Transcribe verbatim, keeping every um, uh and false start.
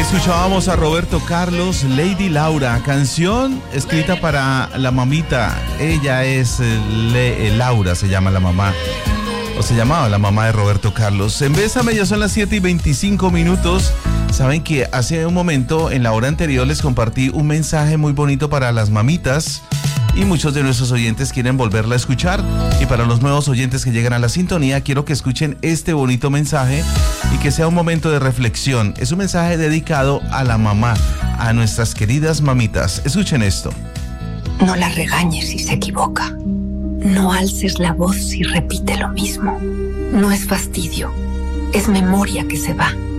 Escuchábamos a Roberto Carlos, Lady Laura, canción escrita para la mamita. Ella es Le, Laura, se llama la mamá, o se llamaba la mamá de Roberto Carlos. En Bésame ya son las siete y veinticinco minutos. Saben que hace un momento, en la hora anterior, les compartí un mensaje muy bonito para las mamitas. Y muchos de nuestros oyentes quieren volverla a escuchar. Y para los nuevos oyentes que llegan a la sintonía, quiero que escuchen este bonito mensaje y que sea un momento de reflexión. Es un mensaje dedicado a la mamá, a nuestras queridas mamitas. Escuchen esto. No la regañes si se equivoca. No alces la voz si repite lo mismo. No es fastidio, es memoria que se va.